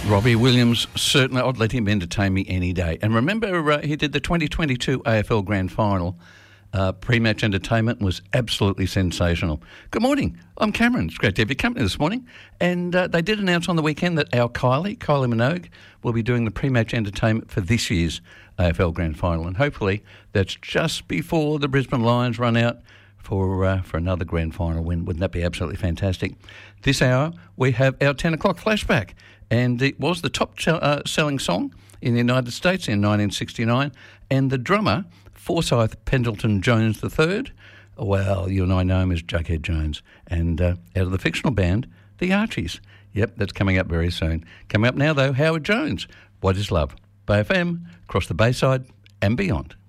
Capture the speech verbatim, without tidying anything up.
Robbie Williams, certainly, I'd let him entertain me any day. And remember, uh, he did the twenty twenty-two A F L Grand Final. Uh, pre-match entertainment was absolutely sensational. Good morning, I'm Cameron. It's great to have your company this morning. And uh, they did announce on the weekend that our Kylie, Kylie Minogue, will be doing the pre-match entertainment for this year's A F L Grand Final. And hopefully that's just before the Brisbane Lions run out for uh, for another Grand Final win. Wouldn't that be absolutely fantastic? This hour, we have our ten o'clock flashback. And it was the top uh, selling song in the United States in nineteen sixty-nine. And the drummer, Forsyth Pendleton Jones the third, well, you and I know him as Jughead Jones. And uh, out of the fictional band, the Archies. Yep, that's coming up very soon. Coming up now, though, Howard Jones. What is Love? Bay F M, across the Bayside and beyond.